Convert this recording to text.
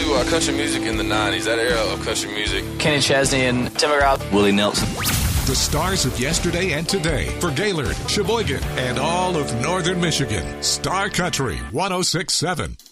to country music in the 90s, that era of country music. Kenny Chesney and Tim McGraw. Willie Nelson. The stars of yesterday and today for Gaylord, Sheboygan, and all of northern Michigan. Star Country 106.7.